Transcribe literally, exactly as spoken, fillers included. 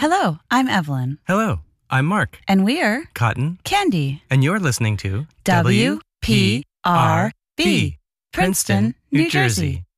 Hello, I'm Evelyn. Hello, I'm Mark. And we're Cotton. Candy. And you're listening to W P R B, Princeton, New Jersey.